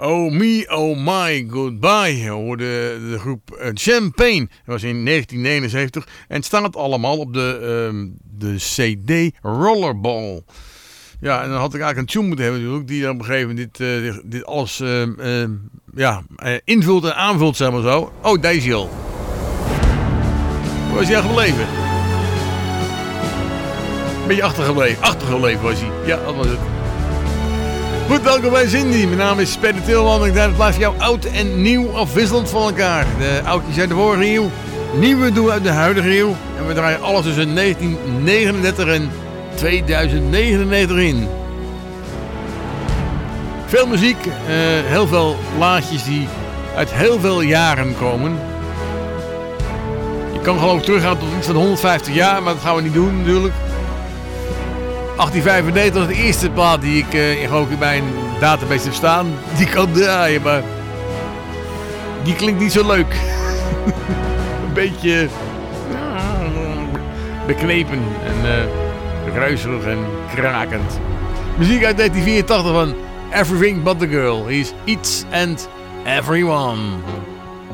Oh Me, Oh My, Goodbye hoorde de groep Champagne. Dat was in 1979 en het staat allemaal op de CD Rollerball. Ja, en dan had ik eigenlijk een tune moeten hebben natuurlijk, die dan op een gegeven moment dit alles invult en aanvult, zeg maar zo. Oh, deze al. Waar was hij al gebleven? Een beetje achtergebleven was hij. Ja, dat was het. Goed, welkom bij Cindy. Mijn naam is Peter Tilman en ik draai het live voor jou oud en nieuw afwisselend van elkaar. De oudjes uit de vorige eeuw, nieuwe doen uit de huidige eeuw. En we draaien alles tussen 1939 en 2099 in. Veel muziek, heel veel plaatjes die uit heel veel jaren komen. Je kan geloof ik teruggaan tot iets van 150 jaar, maar dat gaan we niet doen natuurlijk. 1895 was de eerste plaat die ik geloof ik in mijn database heb staan. Die kan draaien, maar die klinkt niet zo leuk. Een beetje beknepen en ruiserig en krakend. Muziek uit 1984 van Everything But The Girl. He is Each and Everyone.